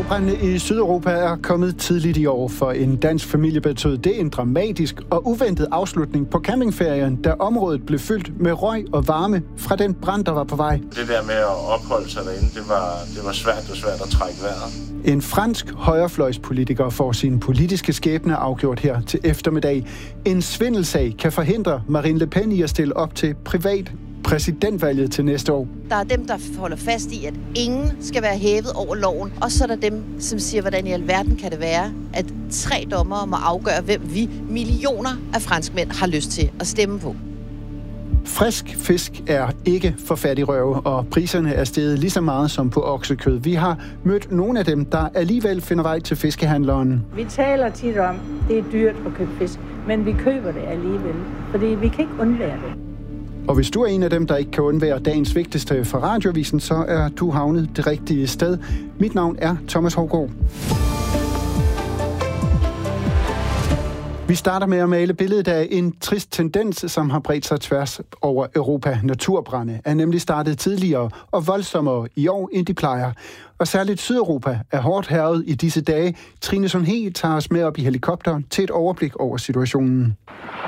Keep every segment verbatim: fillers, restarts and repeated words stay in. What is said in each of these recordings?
Skovbrændene i Sydeuropa er kommet tidligt i år. For en dansk familie betød det en dramatisk og uventet afslutning på campingferien, da området blev fyldt med røg og varme fra den brand, der var på vej. Det der med at opholde sig derinde, det var, det var svært og svært at trække vejret. En fransk højrefløjspolitiker får sin politiske skæbne afgjort her til eftermiddag. En svindelsag kan forhindre Marine Le Pen i at stille op til privat præsidentvalget til næste år. Der er dem, der holder fast i, at ingen skal være hævet over loven. Og så er der dem, som siger, hvordan i alverden kan det være, at tre dommere må afgøre, hvem vi millioner af franskmænd har lyst til at stemme på. Frisk fisk er ikke for fattigrøve, og priserne er steget lige så meget som på oksekød. Vi har mødt nogle af dem, der alligevel finder vej til fiskehandleren. Vi taler tit om, at det er dyrt at købe fisk, men vi køber det alligevel, fordi vi kan ikke undvære det. Og hvis du er en af dem, der ikke kan undvære dagens vigtigste fra Radioavisen, så er du havnet det rigtige sted. Mit navn er Thomas Hougaard. Vi starter med at male billedet af en trist tendens, som har bredt sig tværs over Europa. Naturbrande er nemlig startet tidligere og voldsommere i år, end de plejer. Og særligt Sydeuropa er hårdt hærget i disse dage. Trine Sundhage tager os med op i helikopteren til et overblik over situationen.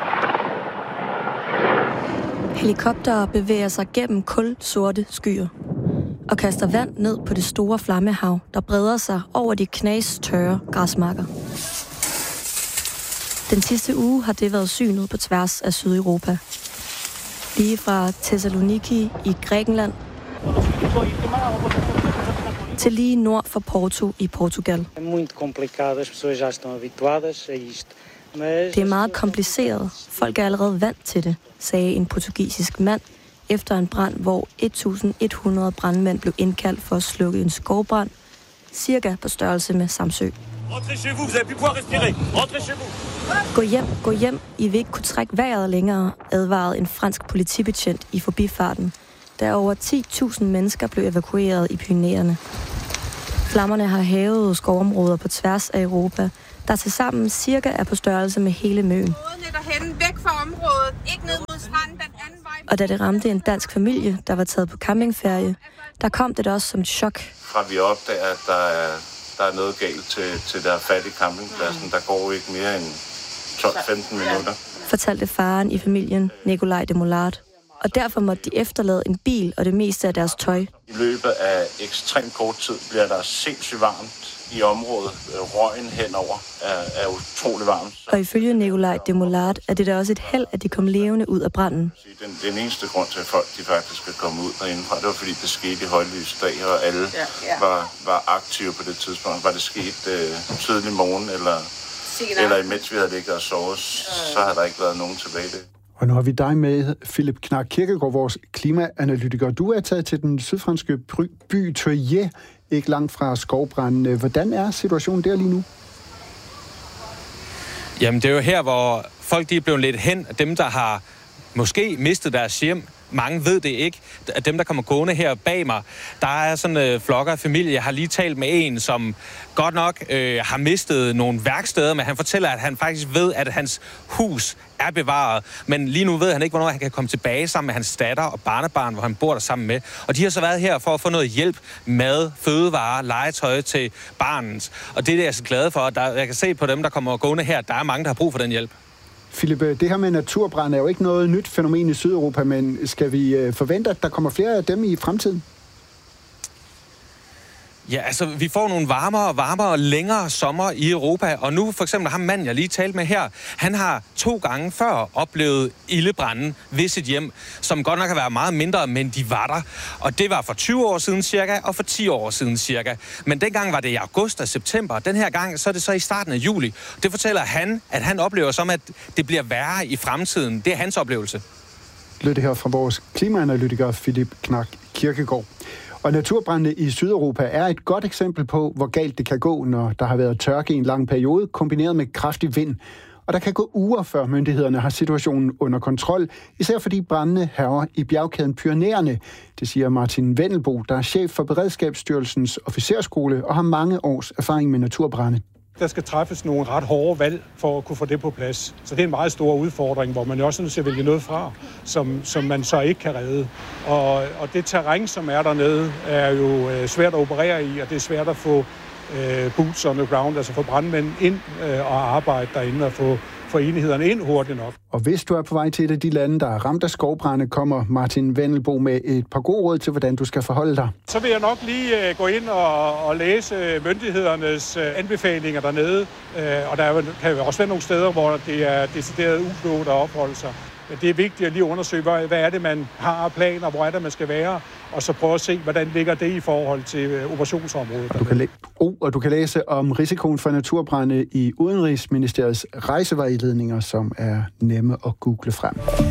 Helikoptere bevæger sig gennem kulsorte skyer og kaster vand ned på det store flammehav, der breder sig over de knastørre græsmarker. Den sidste uge har det været synet på tværs af Sydeuropa. Lige fra Thessaloniki i Grækenland til lige nord for Porto i Portugal. Det er meget kompliceret. Folk er allerede vant til det, sagde en portugisisk mand efter en brand, hvor et tusind et hundrede brandmænd blev indkaldt for at slukke en skovbrand, cirka på størrelse med Samsø. Gå hjem, gå hjem. I vil ikke kunne trække vejret længere, advarede en fransk politibetjent i forbifarten, da over ti tusind mennesker blev evakueret i Pyrenæerne. Flammerne har hærget skovområder på tværs af Europa, der tilsammen cirka er på størrelse med hele Møn. Væk fra området, ikke ned mod stranden, den anden vej. Og da det ramte en dansk familie, der var taget på campingferie, der kom det også som et chok. Fra vi opdager, at der er, der er noget galt til, til der fattige campingpladsen, der går ikke mere end tolv til femten minutter. Fortalte faren i familien, Nikolaj de Molard. Og derfor måtte de efterlade en bil og det meste af deres tøj. I løbet af ekstremt kort tid bliver der sindssygt varmt i området. Røgen henover er, er utrolig varmt. Og ifølge Nikolaj de Molard er det da også et held, at de kom levende ud af branden. Den, den eneste grund til, at folk de faktisk skal komme ud derindefra, det var fordi det skete i højlys dag, og alle ja, ja. Var, var aktive på det tidspunkt. Var det sket øh, tidlig morgen, eller, eller imens vi havde ligget og sovet, så havde der ikke været nogen tilbage det. Og nu har vi dig med, Philip Knark Kirkegaard, vores klimaanalytiker. Du er taget til den sydfranske by Tøje, ikke langt fra skovbranden. Hvordan er situationen der lige nu? Jamen, det er jo her, hvor folk de er blevet lidt hen. Dem, der har måske mistet deres hjem. Mange ved det ikke. At dem, der kommer gående her bag mig, der er sådan en øh, flokker af familie. Jeg har lige talt med en, som godt nok øh, har mistet nogle værksteder, men han fortæller, at han faktisk ved, at hans hus er bevaret. Men lige nu ved han ikke, hvornår han kan komme tilbage sammen med hans datter og barnebarn, hvor han bor der sammen med. Og de har så været her for at få noget hjælp, mad, fødevarer, legetøj til barnet. Og det er jeg så glad for. Der, jeg kan se på dem, der kommer gående her, der er mange, der har brug for den hjælp. Philip, det her med naturbrand er jo ikke noget nyt fænomen i Sydeuropa, men skal vi forvente, at der kommer flere af dem i fremtiden? Ja, altså, vi får nogle varmere og varmere og længere sommer i Europa, og nu for eksempel ham mand, jeg lige talte med her, han har to gange før oplevet ildebranden ved sit hjem, som godt nok har været meget mindre, men de var der. Og det var for tyve år siden cirka, og for ti år siden cirka. Men dengang var det i august og september, den her gang så er det så i starten af juli. Det fortæller han, at han oplever som, at det bliver værre i fremtiden. Det er hans oplevelse. Lød det her fra vores klimaanalytiker Philip Knark Kirkegaard. Og naturbrande i Sydeuropa er et godt eksempel på, hvor galt det kan gå, når der har været tørke i en lang periode, kombineret med kraftig vind. Og der kan gå uger, før myndighederne har situationen under kontrol, især fordi brandene hærger i bjergkæden Pyrenæerne. Det siger Martin Wendelbo, der er chef for Beredskabsstyrelsens officerskole og har mange års erfaring med naturbrande. Der skal træffes nogle ret hårde valg for at kunne få det på plads. Så det er en meget stor udfordring, hvor man også nødt til at vælge noget fra, som, som man så ikke kan redde. Og, og det terræn, som er dernede, er jo svært at operere i, og det er svært at få øh, boots on the ground, altså få brandmænd ind øh, og arbejde derinde og få, få enhederne ind hurtigt nok. Og hvis du er på vej til et af de lande, der er ramt af skovbrænde, kommer Martin Wendelbo med et par gode råd til, hvordan du skal forholde dig. Så vil jeg nok lige øh, gå ind og, og læse myndighedernes øh, anbefalinger dernede, øh, og der kan jo også være nogle steder, hvor det er decideret uklogt at opholde sig. Det er vigtigt at lige undersøge, hvad er det, man har af planer, hvor er det, man skal være, og så prøve at se, hvordan ligger det i forhold til operationsområdet. Og du kan, læ- oh, og du kan læse om risikoen for naturbrænde i Udenrigsministeriets rejsevejledninger, som er nemme at google frem.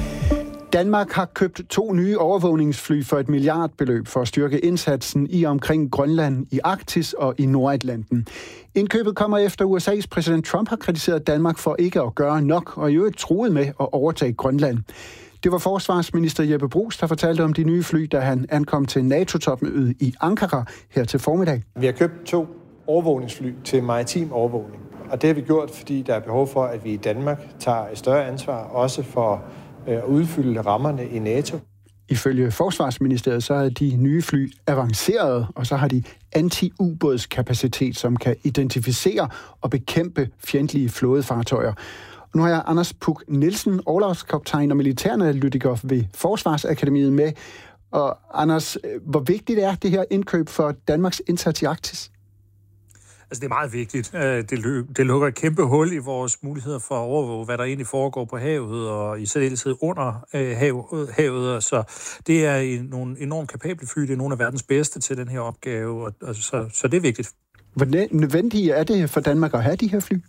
Danmark har købt to nye overvågningsfly for et milliardbeløb for at styrke indsatsen i omkring Grønland, i Arktis og i Nordatlanten. Indkøbet kommer efter U S A's præsident Trump har kritiseret Danmark for ikke at gøre nok, og i øvrigt truet med at overtage Grønland. Det var forsvarsminister Jeppe Bruus, der fortalte om de nye fly, da han ankom til NATO-topmødet i Ankara her til formiddag. Vi har købt to overvågningsfly til maritim overvågning, og det har vi gjort, fordi der er behov for, at vi i Danmark tager et større ansvar, også for at udfylde rammerne i NATO. Ifølge Forsvarsministeriet så er de nye fly avanceret, og så har de anti-ubådskapacitet, som kan identificere og bekæmpe fjendtlige flådefartøjer. Og nu har jeg Anders Puk Nielsen, orlogskaptajn og militæranalytiker ved Forsvarsakademiet med. Og Anders, hvor vigtigt er det her indkøb for Danmarks indsats i Arktis? Altså, det er meget vigtigt. Det, lø- det lukker et kæmpe hul i vores muligheder for at overvåge, hvad der egentlig foregår på havet, og i særdeleshed under øh, hav- havet. Så det er en, nogle enormt kapable fly. Det er nogle af verdens bedste til den her opgave, og, og så, så det er vigtigt. Hvor nødvendigt er det for Danmark at have de her fly?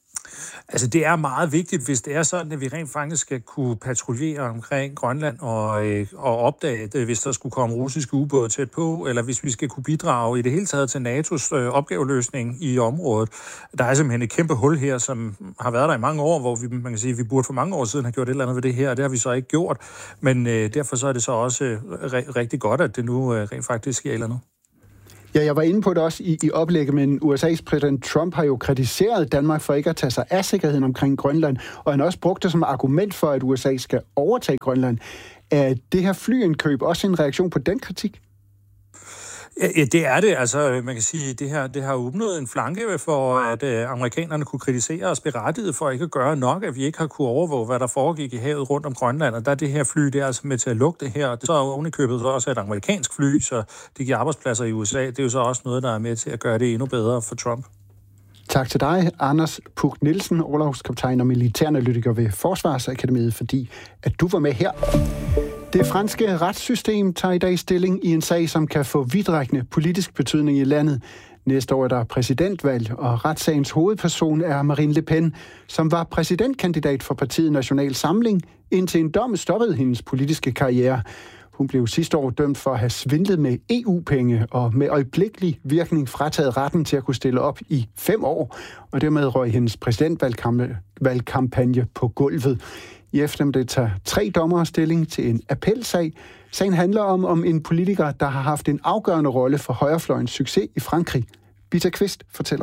Altså, det er meget vigtigt, hvis det er sådan, at vi rent faktisk skal kunne patruljere omkring Grønland og, øh, og opdage det, hvis der skulle komme russiske ubåde tæt på, eller hvis vi skal kunne bidrage i det hele taget til N A T O's øh, opgaveløsning i området. Der er simpelthen et kæmpe hul her, som har været der i mange år, hvor vi, man kan sige, vi burde for mange år siden have gjort et eller andet ved det her, og det har vi så ikke gjort. Men øh, derfor så er det så også øh, rigtig godt, at det nu øh, rent faktisk sker et eller andet. Ja, jeg var inde på det også i, i oplægget, men U S A's præsident Trump har jo kritiseret Danmark for ikke at tage sig af sikkerheden omkring Grønland, og han har også brugt det som argument for, at U S A skal overtage Grønland. Er det her flyindkøb også en reaktion på den kritik? Ja, det er det. Altså, man kan sige, at det her, det har åbnet en flanke for, at øh, amerikanerne kunne kritisere os berettiget for ikke at gøre nok, at vi ikke har kunne overvåge, hvad der foregik i havet rundt om Grønland. Og der er det her fly, det er altså med til at lukke det her. Så er ovenikøbet også et amerikansk fly, så det giver arbejdspladser i U S A. Det er jo så også noget, der er med til at gøre det endnu bedre for Trump. Tak til dig, Anders Puk Nielsen, orlogskaptajn og militæranalytiker ved Forsvarsakademiet, fordi at du var med her. Det franske retssystem tager i dag stilling i en sag, som kan få vidtrækkende politisk betydning i landet. Næste år er der præsidentvalg, og retssagens hovedperson er Marine Le Pen, som var præsidentkandidat for partiet National Samling, indtil en dom stoppede hendes politiske karriere. Hun blev sidste år dømt for at have svindlet med E U-penge og med øjeblikkelig virkning frataget retten til at kunne stille op i fem år, og dermed røg hendes præsidentvalgkampagne på gulvet. I eftermiddag tager tre dommere stilling til en appelsag. Sagen handler om, om en politiker, der har haft en afgørende rolle for højrefløjens succes i Frankrig. Bita Kvist fortæller.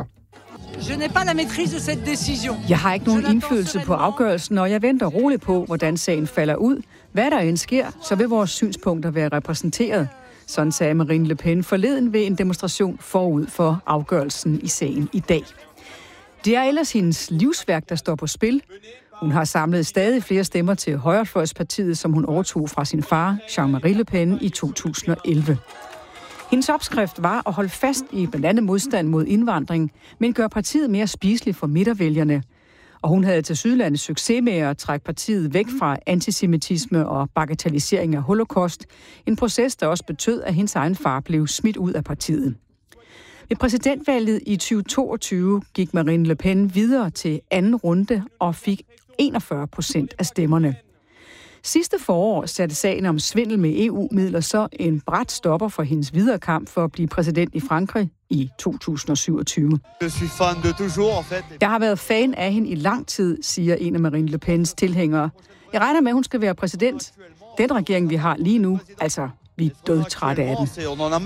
Jeg har ikke nogen indflydelse på afgørelsen, og jeg venter roligt på, hvordan sagen falder ud. Hvad der end sker, så vil vores synspunkter være repræsenteret. Sådan sagde Marine Le Pen forleden ved en demonstration forud for afgørelsen i sagen i dag. Det er ellers hendes livsværk, der står på spil. Hun har samlet stadig flere stemmer til højrefløjspartiet, som hun overtog fra sin far, Jean-Marie Le Pen, i to tusind og elleve. Hendes opskrift var at holde fast i blandt andet modstand mod indvandring, men gøre partiet mere spiseligt for midtervælgerne. Og hun havde til Sydlandet succes med at trække partiet væk fra antisemitisme og bagatellisering af holocaust. En proces, der også betød, at hendes egen far blev smidt ud af partiet. Ved præsidentvalget i tyve toogtyve gik Marine Le Pen videre til anden runde og fik enogfyrre procent af stemmerne. Sidste forår satte sagen om svindel med E U-midler så en brat stopper for hendes videre kamp for at blive præsident i Frankrig i to tusind og syvogtyve. Jeg har været fan af hende i lang tid, siger en af Marine Le Pens tilhængere. Jeg regner med, at hun skal være præsident. Den regering, vi har lige nu, altså, vi er dødtrætte af den.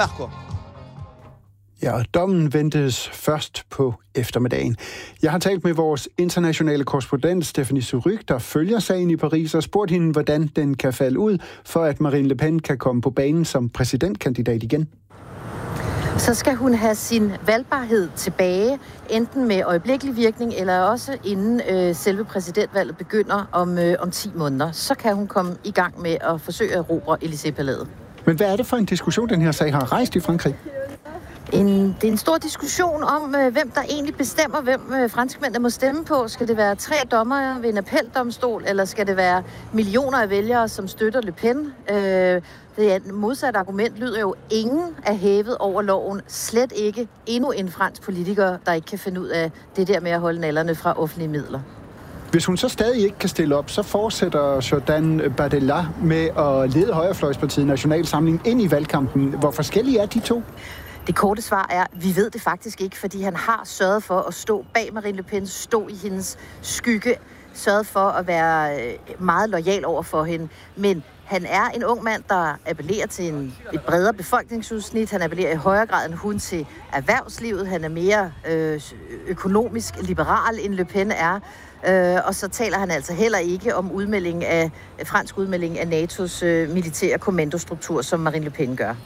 Ja, og dommen ventes først på eftermiddagen. Jeg har talt med vores internationale korrespondent Stephanie Surrugue, der følger sagen i Paris, og spurgt hende, hvordan den kan falde ud, for at Marine Le Pen kan komme på banen som præsidentkandidat igen. Så skal hun have sin valgbarhed tilbage, enten med øjeblikkelig virkning, eller også inden øh, selve præsidentvalget begynder om, øh, om ti måneder. Så kan hun komme i gang med at forsøge at erobre Élysée-palæet. Men hvad er det for en diskussion, den her sag har rejst i Frankrig? En, det er en stor diskussion om, øh, hvem der egentlig bestemmer, hvem øh, franskmændene må stemme på. Skal det være tre dommere ved en appeldomstol, eller skal det være millioner af vælgere, som støtter Le Pen? Øh, det er et modsat argument lyder jo, ingen er hævet over loven. Slet ikke endnu en fransk politiker, der ikke kan finde ud af det der med at holde nallerne fra offentlige midler. Hvis hun så stadig ikke kan stille op, så fortsætter Jordan Bardella med at lede højrefløjspartiet National Samling ind i valgkampen. Hvor forskellige er de to? Det korte svar er, at vi ved det faktisk ikke, fordi han har sørget for at stå bag Marine Le Pen, stå i hendes skygge, sørget for at være meget loyal over for hende. Men han er en ung mand, der appellerer til en, et bredere befolkningsudsnit. Han appellerer i højere grad end hun til erhvervslivet. Han er mere øh, økonomisk liberal, end Le Pen er. Øh, og så taler han altså heller ikke om udmelding af, fransk udmelding af N A T O's øh, militære kommandostruktur, som Marine Le Pen gør.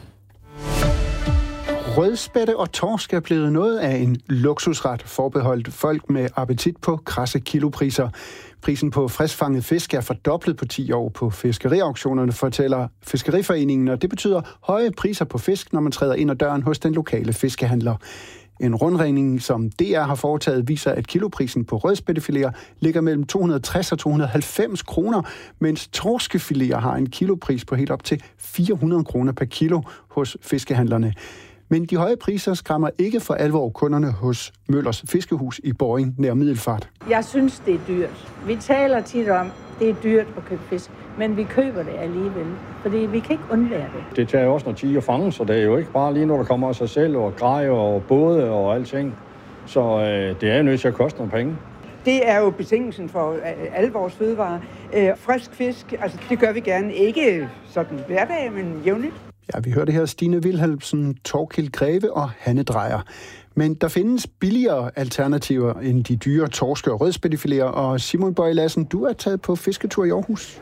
Rødspætte og torsk er blevet noget af en luksusret forbeholdt folk med appetit på krasse kilopriser. Prisen på friskfanget fisk er fordoblet på ti år på fiskeriauktionerne, fortæller Fiskeriforeningen, og det betyder høje priser på fisk, når man træder ind ad døren hos den lokale fiskehandler. En rundregning, som D R har foretaget, viser, at kiloprisen på rødspættefiléer ligger mellem to hundrede og tres og to hundrede og halvfems kroner, mens torskefiléer har en kilopris på helt op til fire hundrede kroner per kilo hos fiskehandlerne. Men de høje priser skræmmer ikke for alvor kunderne hos Møllers Fiskehus i Borring nær Middelfart. Jeg synes, det er dyrt. Vi taler tit om, det er dyrt at købe fisk, men vi køber det alligevel, fordi vi kan ikke undvære det. Det tager jo også noget tid at fange, så det er jo ikke bare lige, når der kommer af sig selv, og grejer og både og alting. Så øh, det er jo nødt til at koste nogle penge. Det er jo betingelsen for alle vores fødevarer. Øh, frisk fisk, altså det gør vi gerne. Ikke sådan hverdag, men jævnligt. Ja, vi hørte her Stine Wilhelmsen, Torkild Greve og Hanne Drejer. Men der findes billigere alternativer end de dyre torske- og rødspættefiléer. Og Simon Bøje Lassen, du er taget på fisketur i Aarhus.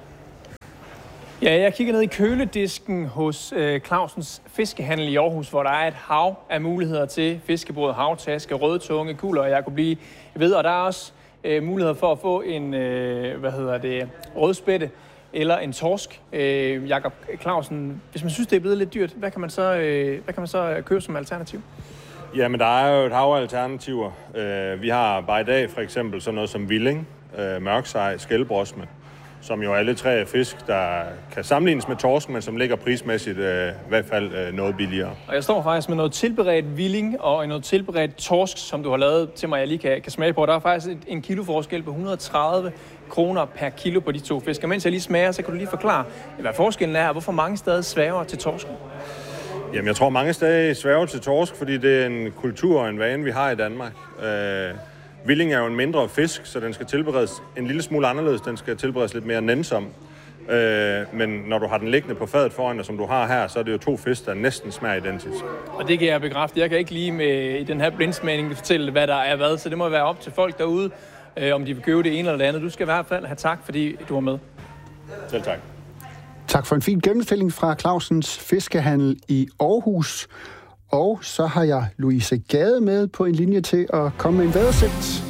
Ja, jeg kigger ned i køledisken hos øh, Clausens Fiskehandel i Aarhus, hvor der er et hav af muligheder til fiskebåd, havtaske, rødtunge, kugler, og jeg kunne blive ved. Og der er også øh, muligheder for at få en, øh, hvad hedder det, rødspætte eller en torsk. Øh, Jakob Clausen, hvis man synes, det er blevet lidt dyrt, hvad kan man så, øh, hvad kan man så købe som alternativ? Jamen, der er jo et hav af alternativer. Øh, vi har bare i dag for eksempel sådan noget som hvilling, øh, mørksej, skældbrosme, som jo er alle tre fisk, der kan sammenlignes med torsken, men som ligger prismæssigt øh, i hvert fald øh, noget billigere. Og jeg står faktisk med noget tilberedt hvilling og noget tilberedt torsk, som du har lavet til mig, jeg lige kan, kan smage på. Der er faktisk en kiloforskel på et hundrede og tredive kroner per kilo på de to fisk. Og mens jeg lige smager, så kan du lige forklare, hvad forskellen er, og hvorfor mange stadig sværger til torsken. Jamen, jeg tror mange stadig sværger til torsk, fordi det er en kultur og en vane, vi har i Danmark. Øh, Hvilling er jo en mindre fisk, så den skal tilberedes en lille smule anderledes. Den skal tilberedes lidt mere nænsom. Øh, men når du har den liggende på fadet foran dig, som du har her, så er det jo to fisk, der næsten smager identisk. Og det kan jeg bekræfte. Jeg kan ikke lige med i den her blindsmagning fortælle, hvad der er hvad, så det må være op til folk derude, øh, om de vil købe det ene eller det andet. Du skal i hvert fald have tak, fordi du var med. Selv tak. Tak for en fin gennemstilling fra Clausens Fiskehandel i Aarhus. Og så har jeg Louise Gade med på en linje til at komme med en vejrudsigt.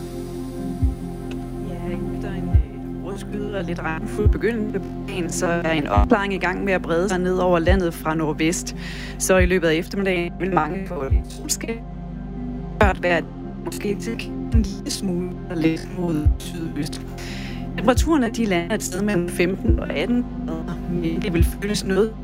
Ja, efter en rødskyde og lidt regnfuld begyndende på dagen, så er en opklaring i gang med at brede sig ned over landet fra nordvest. Så i løbet af eftermiddagen vil mange få lidt solskab. Hørt være måske til en lille smule og lidt mod sydøst. Temperaturen af de lander et sted mellem femten og atten grader. Det vil føles noget,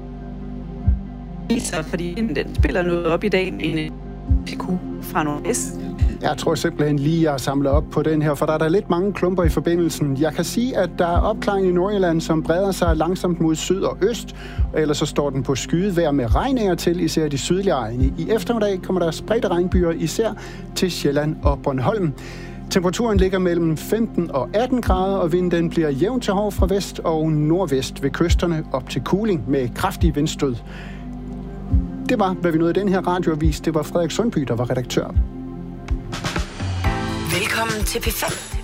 fordi den spiller noget op i dag med en P Q fra nordvest. Jeg tror simpelthen lige, jeg samler op på den her, for der er der lidt mange klumper i forbindelsen. Jeg kan sige, at der er opklaring i Nordjylland, som breder sig langsomt mod syd og øst. Ellers så står den på skydevejr med regninger til, især de sydlige egne. I eftermiddag kommer der spredte regnbyer, især til Sjælland og Bornholm. Temperaturen ligger mellem femten og atten grader, og vinden bliver jævn til hård fra vest og nordvest ved kysterne op til kuling med kraftige vindstød. Det var, hvad vi nåede i den her radioavis. Det var Frederik Sundby, der var redaktør. Velkommen til P fem.